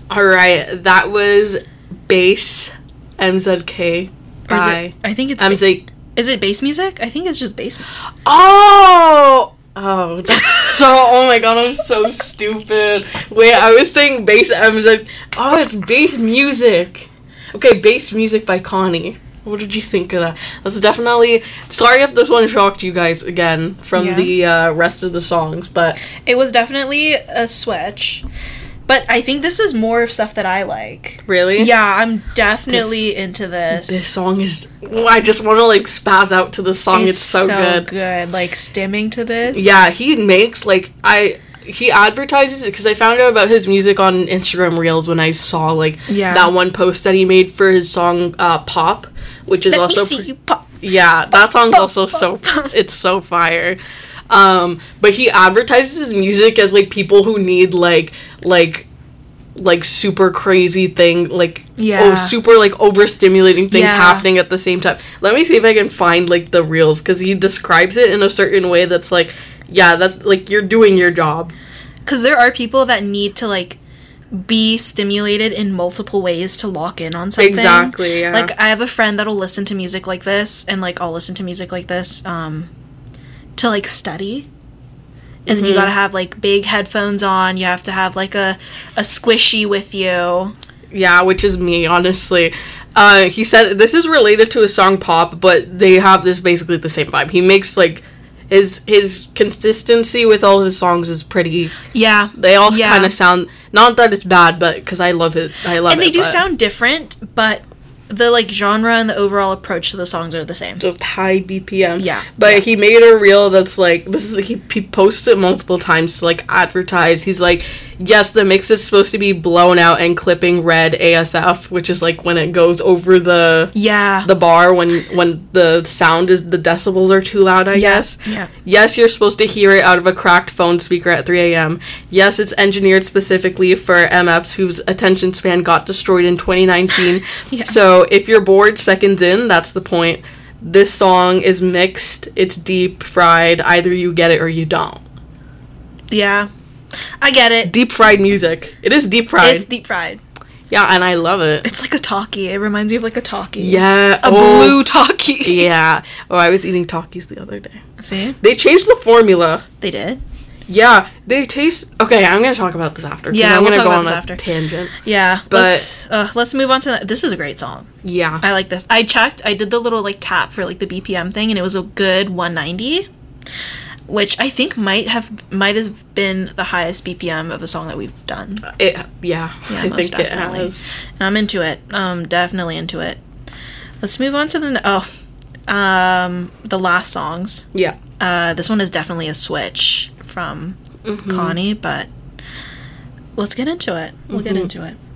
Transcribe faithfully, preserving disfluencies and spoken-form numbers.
All right, that was Bass M Z K by it, I think it's M Z. Ba- is it bass music? I think it's just bass. Oh, oh, that's so. Oh my god, I'm so stupid. Wait, I was saying Bass M Z. Oh, it's bass music. Okay, Bass Music by Connie. What did you think of that? That's definitely... Sorry if this one shocked you guys again from yeah. the uh, rest of the songs, but... It was definitely a switch. But I think this is more of stuff that I like. Really? Yeah, I'm definitely this, into this. This song is... I just want to, like, spaz out to this song. It's, it's so, so good. good. Like, stimming to this. Yeah, he makes, like... I... He advertises it because I found out about his music on Instagram Reels when I saw, like, yeah. that one post that he made for his song, uh, Pop, which is Let also... me see you pop. Yeah, that song's pop, also pop, so... Pop. It's so fire. Um, but he advertises his music as, like, people who need, like, like, like, super crazy thing, like, yeah. oh, super, like, overstimulating things yeah. happening at the same time. Let me see if I can find, like, the Reels, because he describes it in a certain way that's, like... Yeah, that's, like, you're doing your job. Because there are people that need to, like, be stimulated in multiple ways to lock in on something. Exactly, yeah. Like, I have a friend that'll listen to music like this, and, like, I'll listen to music like this, um, to, like, study. And mm-hmm. then you gotta have, like, big headphones on, you have to have, like, a, a squishy with you. Yeah, which is me, honestly. Uh, he said, this is related to his song Pop, but they have this basically the same vibe. He makes, like... His his consistency with all his songs is pretty... Yeah. They all yeah. kind of sound... Not that it's bad, but... Because I love it. I love it. And they it, do but sound different, but the, like, genre and the overall approach to the songs are the same. Just high B P M. Yeah. But yeah. he made a reel that's, like... This is he, he posts it multiple times to, like, advertise. He's like... Yes, the mix is supposed to be blown out and clipping red A S F, which is, like, when it goes over the... Yeah. The bar when, when the sound is... The decibels are too loud, I yeah. guess. Yeah. Yes, you're supposed to hear it out of a cracked phone speaker at three a.m. Yes, it's engineered specifically for M Fs whose attention span got destroyed in twenty nineteen. yeah. So, if you're bored seconds in, that's the point. This song is mixed. It's deep fried. Either you get it or you don't. Yeah. I get it. Deep fried music. It is deep fried. It's deep fried. Yeah, and I love it. It's like a Talkie. It reminds me of like a Talkie. Yeah. A oh, blue Talkie. Yeah. Oh, I was eating Talkies the other day. See? They changed the formula. They did? Yeah. They taste... Okay, I'm going to talk about this after. Yeah, I'm we'll gonna talk go about on this a after. tangent. Yeah. But... Let's, uh, let's move on to... That. This is a great song. Yeah. I like this. I checked. I did the little, like, tap for, like, the B P M thing, and it was a good one ninety. Which I think might have might have been the highest B P M of a song that we've done. It, yeah, yeah, I most think definitely. it has. And I'm into it. Um, definitely into it. Let's move on to the oh, um, the last songs. Yeah. Uh, this one is definitely a switch from mm-hmm. Connie, but let's get into it. We'll mm-hmm. get into it.